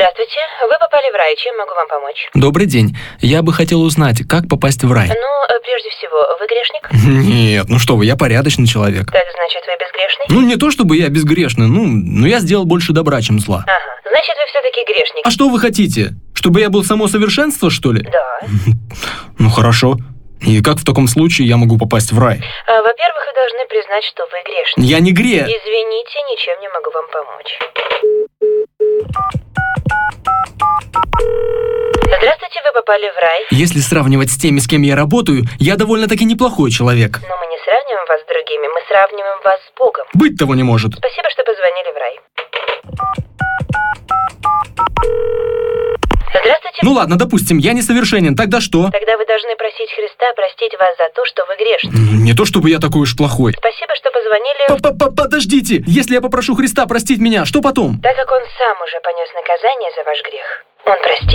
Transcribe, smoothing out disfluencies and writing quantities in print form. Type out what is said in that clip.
Здравствуйте, вы попали в рай, чем могу вам помочь? Добрый день. Я бы хотел узнать, как попасть в рай. Прежде всего, вы грешник? Нет, ну что вы, я порядочный человек. Так, значит, вы безгрешный? Ну, не то чтобы я безгрешный, но я сделал больше добра, чем зла. Ага, значит, вы все-таки грешник. А что вы хотите? Чтобы я был само совершенство, что ли? Да. Ну, хорошо. И как в таком случае я могу попасть в рай? Во-первых, вы должны признать, что вы грешник. Я не грех. Извините, ничем не могу вам помочь. Здравствуйте, вы попали в рай. Если сравнивать с теми, с кем я работаю, я довольно-таки неплохой человек. Но мы не сравниваем вас с другими, мы сравниваем вас с Богом. Быть того не может. Спасибо, что позвонили в рай. Здравствуйте. Ну ладно, допустим, я несовершенен, тогда что? Тогда вы должны просить Христа простить вас за то, что вы грешны. Не то чтобы я такой уж плохой. Спасибо, что позвонили. Подождите, если я попрошу Христа простить меня, что потом? Так как Он сам уже понес наказание за ваш грех, Он простит.